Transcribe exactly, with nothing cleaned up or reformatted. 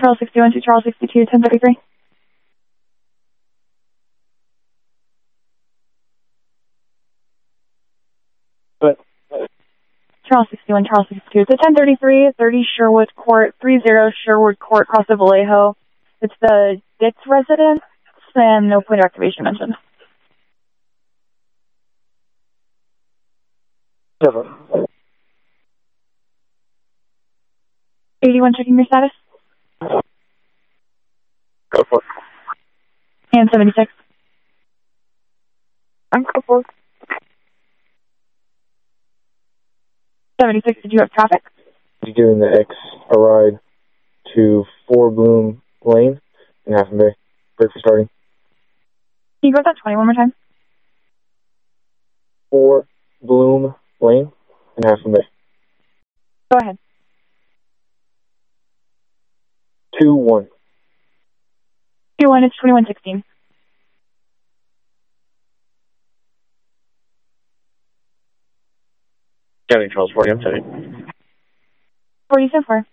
Charles sixty-one, two Charles sixty-two, ten thirty-three. But Charles sixty-one, Charles sixty-two. It's a ten thirty-three, thirty Sherwood Court, thirty Sherwood Court, Cross of Vallejo. It's the Ditz residence, and no point of activation mentioned. never. eighty-one, checking your status. Go for it. And seventy-six. I'm go for it. seventy-six, did you have traffic? You giving the X a ride to four Bloom Lane in Half Moon Bay. Break for starting. Can you go with that twenty one more time? four Bloom Lane in Half Moon Bay. Go ahead. two one. two one, it's twenty-one sixteen. County Charles forty, I'm sorry. forty so far.